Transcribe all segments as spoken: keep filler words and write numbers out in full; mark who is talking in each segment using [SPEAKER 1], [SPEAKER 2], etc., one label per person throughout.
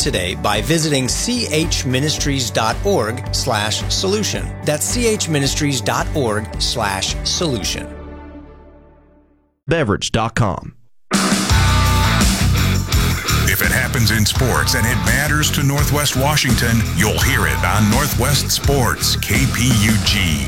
[SPEAKER 1] today by visiting chministries.org slash solution. That's chministries.org slash solution.
[SPEAKER 2] Beverage dot com.
[SPEAKER 3] If it happens in sports and it matters to Northwest Washington, you'll hear it on Northwest Sports, K P U G.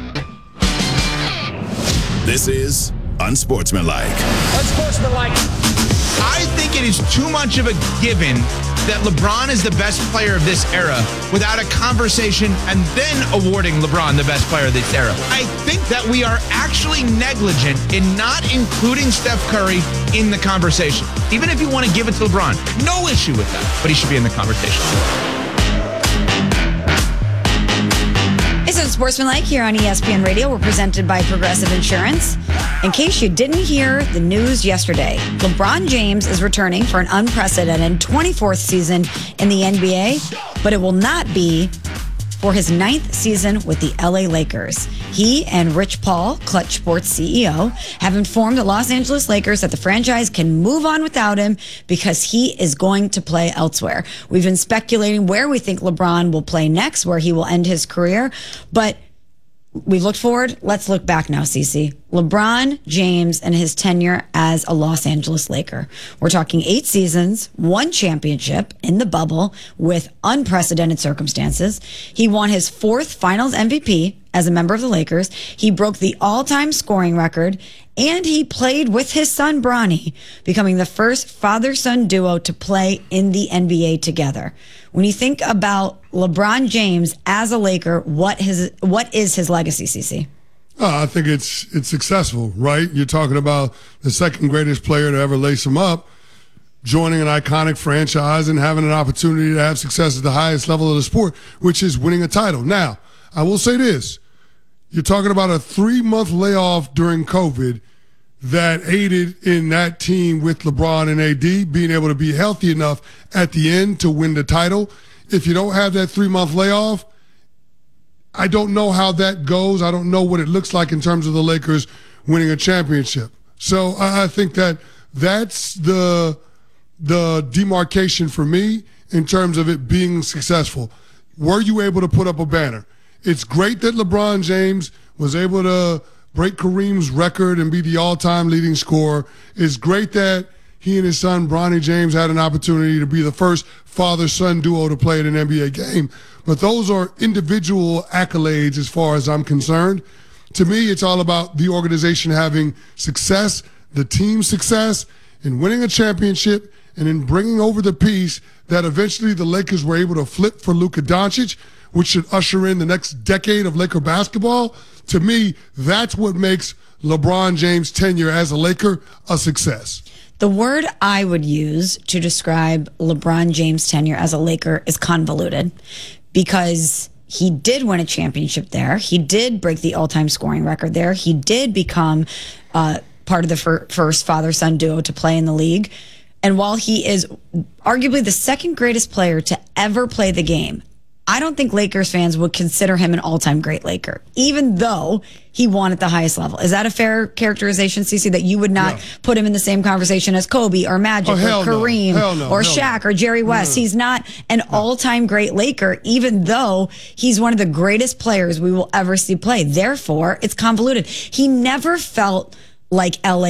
[SPEAKER 4] This is Unsportsmanlike.
[SPEAKER 5] Unsportsmanlike.
[SPEAKER 6] I think it is too much of a given that LeBron is the best player of this era without a conversation and then awarding LeBron the best player of this era. I think that we are actually negligent in not including Steph Curry in the conversation. Even if you want to give it to LeBron, no issue with that, but he should be in the conversation.
[SPEAKER 7] It's Unsportsmanlike here on E S P N Radio. We're presented by Progressive Insurance. In case you didn't hear the news yesterday, LeBron James is returning for an unprecedented twenty-fourth season in the N B A, but it will not be for his ninth season with the L A Lakers. He and Rich Paul, Clutch Sports C E O, have informed the Los Angeles Lakers that the franchise can move on without him because he is going to play elsewhere. We've been speculating where we think LeBron will play next, where he will end his career, but we've looked forward. Let's look back now, Cece. LeBron James and his tenure as a Los Angeles Laker. We're talking eight seasons, one championship in the bubble with unprecedented circumstances. He won his fourth Finals M V P as a member of the Lakers. He broke the all-time scoring record, and he played with his son Bronny, becoming the first father-son duo to play in the N B A together. When you think about LeBron James as a Laker, what his what is his legacy, Cece?
[SPEAKER 8] Uh, I think it's it's successful, right? You're talking about the second greatest player to ever lace him up, joining an iconic franchise and having an opportunity to have success at the highest level of the sport, which is winning a title. Now, I will say this. You're talking about a three-month layoff during COVID that aided in that team with LeBron and A D being able to be healthy enough at the end to win the title. If you don't have that three-month layoff, I don't know how that goes. I don't know what it looks like in terms of the Lakers winning a championship. So I, I think that that's the the demarcation for me in terms of it being successful. Were you able to put up a banner? It's great that LeBron James was able to break Kareem's record and be the all-time leading scorer. It's great that he and his son, Bronny James, had an opportunity to be the first father-son duo to play in an N B A game. But those are individual accolades as far as I'm concerned. To me, it's all about the organization having success, the team's success, in winning a championship, and in bringing over the piece that eventually the Lakers were able to flip for Luka Doncic, which should usher in the next decade of Laker basketball. To me, that's what makes LeBron James' tenure as a Laker a success.
[SPEAKER 7] The word I would use to describe LeBron James' tenure as a Laker is convoluted, because he did win a championship there. He did break the all-time scoring record there. He did become uh, part of the fir- first father-son duo to play in the league. And while he is arguably the second greatest player to ever play the game, I don't think Lakers fans would consider him an all-time great Laker, even though he won at the highest level. Is that a fair characterization, Cece, that you would not no. put him in the same conversation as Kobe or Magic
[SPEAKER 8] oh,
[SPEAKER 7] or Kareem
[SPEAKER 8] no. No,
[SPEAKER 7] or Shaq
[SPEAKER 8] no.
[SPEAKER 7] or Jerry West? No. He's not an no. all-time great Laker, even though he's one of the greatest players we will ever see play. Therefore, it's convoluted. He never felt like L A